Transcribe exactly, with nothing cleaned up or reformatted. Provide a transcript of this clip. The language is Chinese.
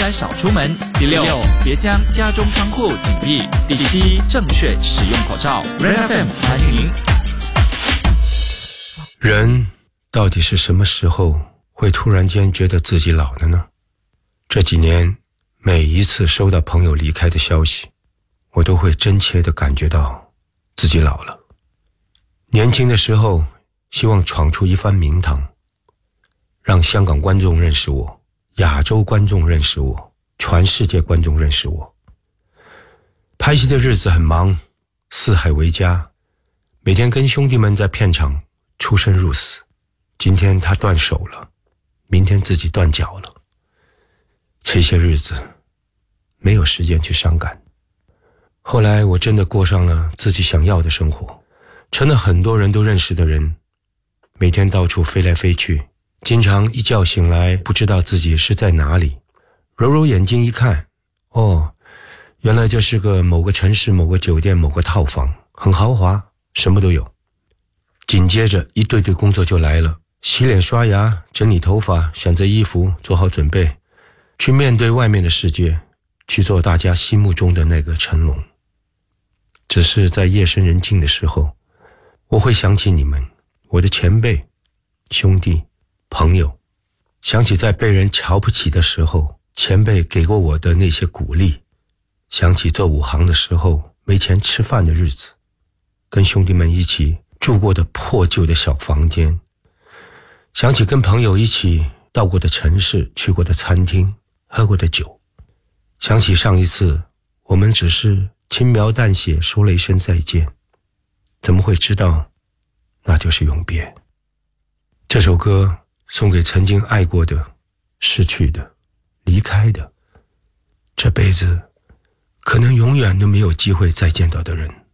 该少出门。第六，别将家中窗户紧闭。第七，正确使用口罩。Red F M 提醒您。 人到底是什么时候会突然间觉得自己老了呢？这几年每一次收到朋友离开的消息，我都会真切地感觉到自己老了。年轻的时候希望闯出一番名堂，让香港观众认识我，亚洲观众认识我，全世界观众认识我。拍戏的日子很忙，四海为家，每天跟兄弟们在片场出生入死。今天他断手了，明天自己断脚了。这些日子没有时间去伤感。后来我真的过上了自己想要的生活，成了很多人都认识的人，每天到处飞来飞去，经常一觉醒来不知道自己是在哪里，揉揉眼睛一看，哦，原来这是个某个城市某个酒店某个套房，很豪华，什么都有。紧接着一堆堆工作就来了，洗脸刷牙，整理头发，选择衣服，做好准备，去面对外面的世界，去做大家心目中的那个成龙。只是在夜深人静的时候，我会想起你们，我的前辈、兄弟、朋友，想起在被人瞧不起的时候，前辈给过我的那些鼓励，想起做武行的时候没钱吃饭的日子，跟兄弟们一起住过的破旧的小房间，想起跟朋友一起到过的城市，去过的餐厅，喝过的酒，想起上一次我们只是轻描淡写说了一声再见，怎么会知道那就是永别。这首歌送给曾经爱过的、失去的、离开的，这辈子可能永远都没有机会再见到的人。